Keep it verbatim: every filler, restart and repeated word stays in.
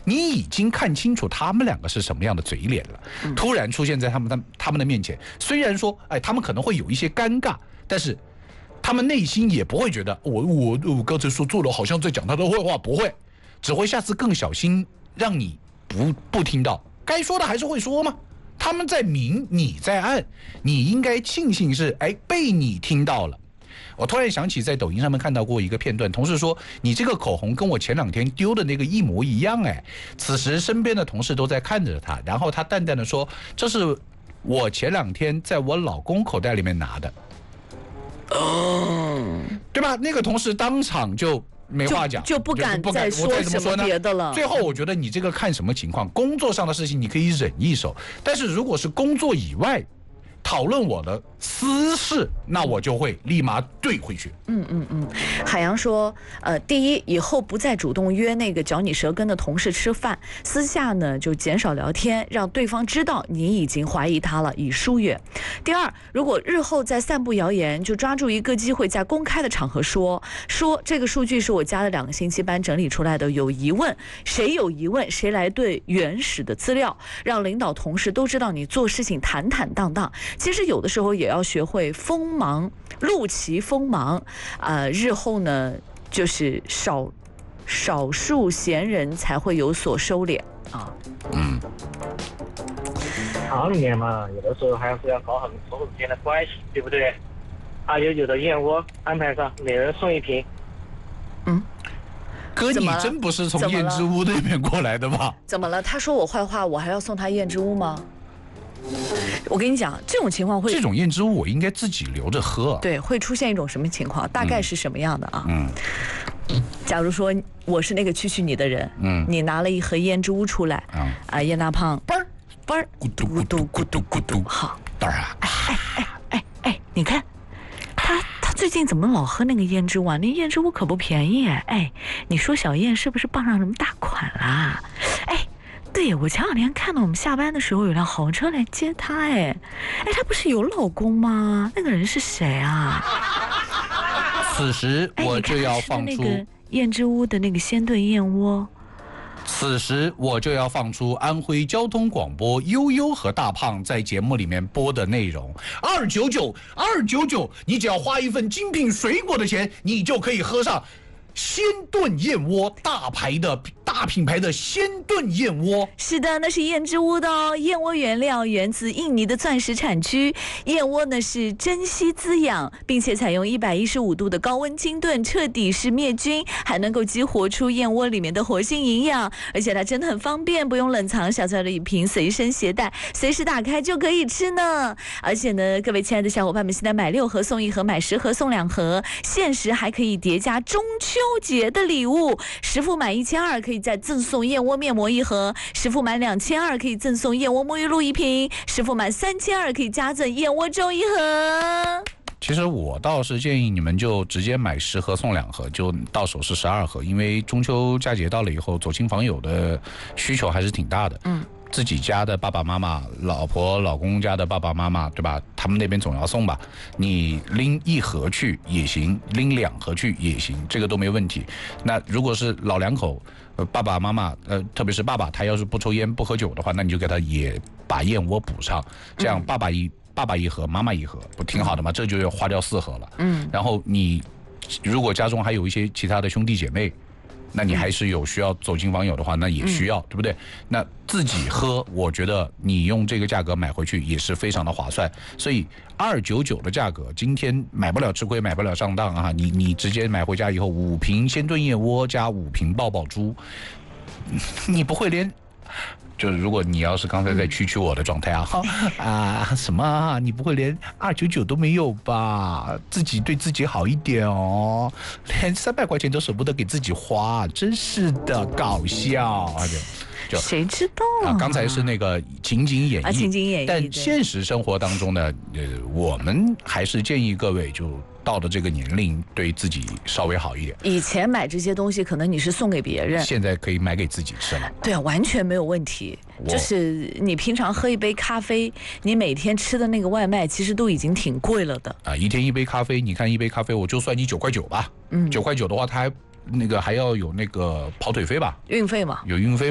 你已经看清楚他们两个是什么样的嘴脸了，嗯、突然出现在他们他他们的面前，虽然说，哎，他们可能会有一些尴尬，但是他们内心也不会觉得我我我刚才说错了，好像在讲他的坏话，不会，只会下次更小心，让你不不听到，该说的还是会说嘛。他们在明，你在暗，你应该庆幸是哎被你听到了。我突然想起在抖音上面看到过一个片段，同事说你这个口红跟我前两天丢的那个一模一样哎。此时身边的同事都在看着他，然后他淡淡的说：“这是我前两天在我老公口袋里面拿的。”哦，对吧？那个同事当场就没话讲， 就, 就不敢再说什么别的了。 最后我觉得你这个看什么情况，工作上的事情你可以忍一手，但是如果是工作以外讨论我的私事，那我就会立马怼回去。 嗯嗯嗯，海洋说，呃，第一，以后不再主动约那个嚼你舌根的同事吃饭，私下呢就减少聊天，让对方知道你已经怀疑他了，以疏远。第二，如果日后再散布谣言，就抓住一个机会，在公开的场合说说这个数据是我加了两个星期班整理出来的，有疑问，谁有疑问谁来对原始的资料，让领导同事都知道你做事情坦坦荡荡。其实有的时候也要学会锋芒，露其锋芒，呃，日后呢，就是少少数闲人才会有所收敛啊。 嗯， 场里面嘛，有的时候还是要搞好朋友之间的关系，对不对？还有有的燕窝安排上，每人送一瓶。 嗯。 哥，你真不是从燕之屋那边过来的吧？ 怎么了？他说我坏话，我还要送他燕之屋吗？我跟你讲，这种情况会， 这种燕之屋我应该自己留着喝。 对，会出现一种什么情况？大概是什么样的啊？ 嗯， 假如说我是那个蛐蛐你的人，嗯，你拿了一盒燕之屋出来，嗯、啊，燕大胖，嘣儿嘣儿，咕嘟咕嘟咕嘟咕嘟，好， 当然， 哎哎哎哎哎，你看，他他最近怎么老喝那个燕之屋啊？那燕之屋可不便宜哎，哎，你说小燕是不是傍上什么大款啦？哎。对，我前两天看到我们下班的时候有辆豪车来接她，哎，哎，她不是有老公吗？那个人是谁啊？ 此时我就要放出、哎、 那个燕之屋的那个鲜炖燕窝。 此时我就要放出安徽交通广播悠悠和大胖在节目里面播的内容，二九九二九九，你只要花一份精品水果的钱，你就可以喝上鲜炖燕窝，大牌的大品牌的鲜炖燕窝。 是的，那是燕之屋的哦。燕窝原料源自印尼的钻石产区，燕窝呢是珍稀滋养，并且采用一百一十五度的高温精炖，彻底是灭菌，还能够激活出燕窝里面的活性营养，而且它真的很方便，不用冷藏，小小的一瓶随身携带，随时打开就可以吃呢。而且呢，各位亲爱的小伙伴们，现在买六盒送一盒，买十盒送两盒，限时还可以叠加中秋节的礼物，实付满一千二可以再赠送燕窝面膜一盒，实付满两千二可以赠送燕窝沐浴露一瓶，实付满三千二可以加赠燕窝粥一盒。 其实我倒是建议你们就直接买十盒送两盒，就到手是十二盒，因为中秋佳节到了以后，走亲访友的需求还是挺大的。嗯。自己家的爸爸妈妈、老婆老公家的爸爸妈妈，对吧？他们那边总要送吧，你拎一盒去也行，拎两盒去也行，这个都没问题。那如果是老两口，呃，爸爸妈妈，呃，特别是爸爸，他要是不抽烟不喝酒的话，那你就给他也把燕窝补上，这样爸爸一、嗯、爸爸一盒，妈妈一盒，不挺好的吗？这就要花掉四盒了。嗯，然后你如果家中还有一些其他的兄弟姐妹。那你还是有需要走亲访友的话，那也需要，嗯、对不对？那自己喝，我觉得你用这个价格买回去也是非常的划算。所以二九九的价格，今天买不了吃亏，买不了上当啊！你你直接买回家以后，五瓶鲜炖燕窝加五瓶爆爆珠，你不会连。就是如果你要是刚才在蛐蛐我的状态啊，啊什么啊，你不会连二九九都没有吧？自己对自己好一点哦，连三百块钱都舍不得给自己花，真是的搞笑。 就谁知道啊？ 刚才是那个情景演绎， 啊、情景演绎。 但现实生活当中呢，呃，我们还是建议各位就。到的这个年龄，对自己稍微好一点。 以前买这些东西，可能你是送给别人， 现在可以买给自己吃了。 对啊，完全没有问题。就是你平常喝一杯咖啡，你每天吃的那个外卖，其实都已经挺贵了的啊。一天一杯咖啡，你看一杯咖啡，我就算你九块九吧。嗯，九块九的话，它还那个还要有那个跑腿费吧？ 运费嘛， 有运费。